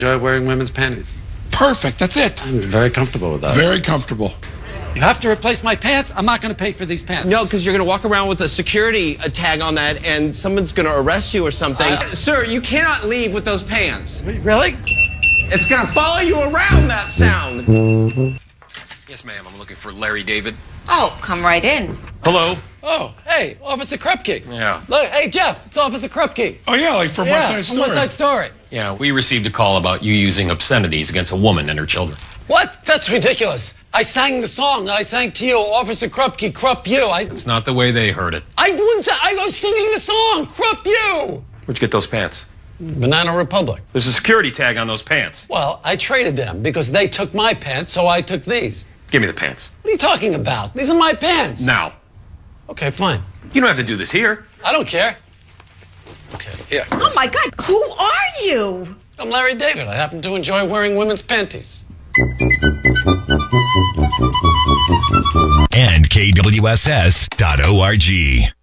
enjoy wearing women's panties. Perfect, that's it. I'm very comfortable with that. Very comfortable. You have to replace my pants? I'm not going to pay for these pants. No, because you're going to walk around with a security tag on that and someone's going to arrest you or something. Sir, you cannot leave with those pants. Really? It's going to follow you around, that sound. Yes, ma'am. I'm looking for Larry David. Oh, come right in. Hello. Oh, hey, Officer Krupke. Yeah. Look, hey, Jeff, it's Officer Krupke. Oh, yeah, like from West Side from Story. West Side Story. Yeah, we received a call about you using obscenities against a woman and her children. What? That's ridiculous. I sang the song that I sang to you, Officer Krupke, Krupp you. It's not the way they heard it. I was singing the song, Krupp you. Where'd you get those pants? Banana Republic. There's a security tag on those pants. Well, I traded them because they took my pants, so I took these. Give me the pants. What are you talking about? These are my pants. Now. Okay, fine. You don't have to do this here. I don't care. Okay, here. Oh, my God. Who are you? I'm Larry David. I happen to enjoy wearing women's panties. And KWSS.org.